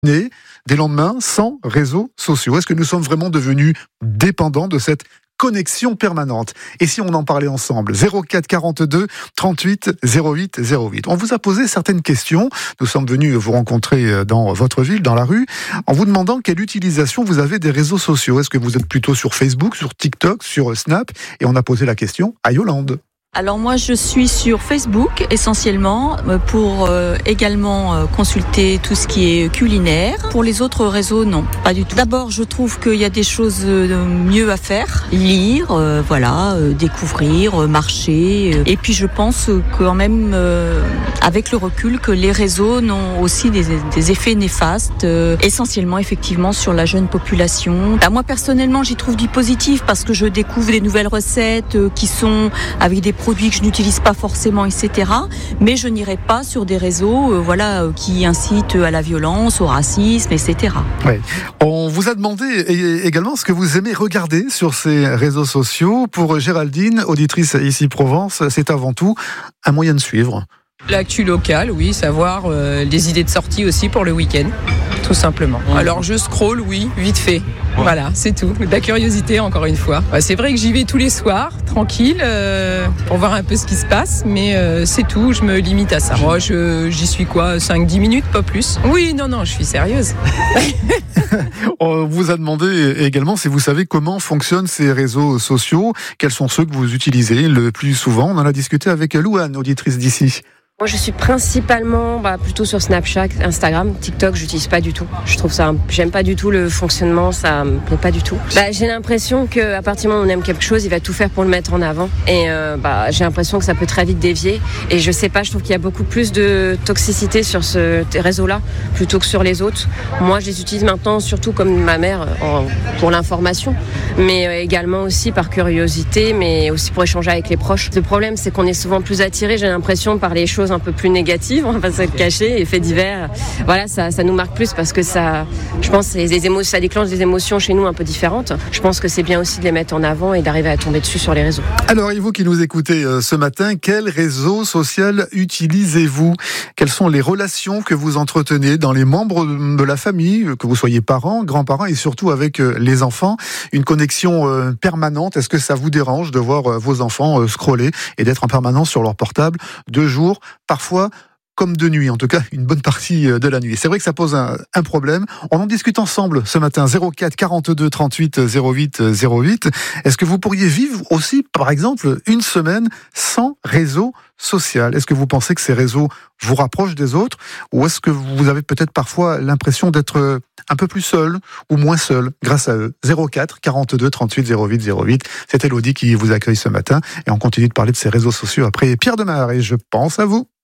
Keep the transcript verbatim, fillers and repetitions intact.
des lendemains sans réseaux sociaux. Est-ce que nous sommes vraiment devenus dépendants de cette connexion permanente? Et si on en parlait ensemble? zéro quatre quarante-deux trente-huit zéro huit zéro huit. On vous a posé certaines questions. Nous sommes venus vous rencontrer dans votre ville, dans la rue, en vous demandant quelle utilisation vous avez des réseaux sociaux. Est-ce que vous êtes plutôt sur Facebook, sur TikTok, sur Snap? Et on a posé la question à Yolande. Alors moi je suis sur Facebook essentiellement pour euh, également euh, consulter tout ce qui est culinaire. Pour les autres réseaux non, pas du tout. D'abord je trouve qu'il y a des choses euh, mieux à faire, lire, euh, voilà, euh, découvrir, euh, marcher. Euh, et puis je pense euh, quand même euh, avec le recul que les réseaux n'ont aussi des, des effets néfastes, euh, essentiellement effectivement sur la jeune population. Bah, moi personnellement j'y trouve du positif parce que je découvre des nouvelles recettes euh, qui sont avec des produits que je n'utilise pas forcément, et cetera. Mais je n'irai pas sur des réseaux, euh, voilà, euh, qui incitent à la violence, au racisme, et cetera. Oui. On vous a demandé également ce que vous aimez regarder sur ces réseaux sociaux. Pour Géraldine, auditrice ici Provence, c'est avant tout un moyen de suivre. L'actu locale, oui, savoir euh, les idées de sortie aussi pour le week-end, tout simplement. Alors je scrolle, oui, vite fait. Voilà, c'est tout. De la curiosité, encore une fois. C'est vrai que j'y vais tous les soirs, tranquille, euh, pour voir un peu ce qui se passe, mais euh, c'est tout, je me limite à ça. Moi, je, j'y suis quoi, cinq dix minutes, pas plus. Oui, non, non, je suis sérieuse. On vous a demandé également si vous savez comment fonctionnent ces réseaux sociaux, quels sont ceux que vous utilisez le plus souvent. On en a discuté avec Louane, auditrice d'ici. Moi, je suis principalement bah, plutôt sur Snapchat, Instagram, TikTok. J'utilise pas du tout. Je trouve ça, j'aime pas du tout le fonctionnement. Ça me plaît pas du tout. Bah, j'ai l'impression que à partir du moment où on aime quelque chose, il va tout faire pour le mettre en avant. Et euh, bah, j'ai l'impression que ça peut très vite dévier. Et je sais pas. Je trouve qu'il y a beaucoup plus de toxicité sur ce réseau-là plutôt que sur les autres. Moi, je les utilise maintenant surtout comme ma mère en, pour l'information, mais euh, également aussi par curiosité, mais aussi pour échanger avec les proches. Le problème, c'est qu'on est souvent plus attiré. J'ai l'impression par les choses un peu plus négatives, on va pas se cacher, effets divers. Voilà, ça, ça nous marque plus parce que ça, je pense, c'est des émo- ça déclenche des émotions chez nous un peu différentes. Je pense que c'est bien aussi de les mettre en avant et d'arriver à tomber dessus sur les réseaux. Alors, et vous qui nous écoutez euh, ce matin, quel réseau social utilisez-vous? Quelles sont les relations que vous entretenez dans les membres de la famille, que vous soyez parents, grands-parents et surtout avec euh, les enfants? Une connexion euh, permanente, est-ce que ça vous dérange de voir euh, vos enfants euh, scroller et d'être en permanence sur leur portable de jour, parfois comme de nuit, en tout cas une bonne partie de la nuit. C'est vrai que ça pose un, un problème. On en discute ensemble ce matin. zéro quatre quarante-deux trente-huit zéro huit zéro huit. Est-ce que vous pourriez vivre aussi, par exemple, une semaine sans réseau social? Est-ce que vous pensez que ces réseaux vous rapprochent des autres, ou est-ce que vous avez peut-être parfois l'impression d'être un peu plus seul ou moins seul grâce à eux? zéro quatre quarante-deux trente-huit zéro huit zéro huit. C'est Elodie qui vous accueille ce matin et on continue de parler de ces réseaux sociaux après Pierre Demar et je pense à vous.